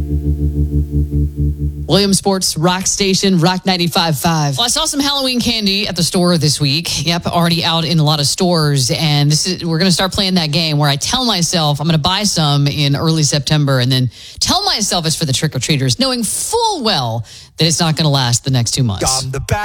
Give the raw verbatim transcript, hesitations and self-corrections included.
William Sports Rock Station, Rock ninety-five point five. Well, I saw some Halloween candy at the store this week. Yep, already out in a lot of stores. And this is we're going to start playing that game where I tell myself I'm going to buy some in early September and then tell myself it's for the trick-or-treaters, knowing full well that it's not going to last the next two months.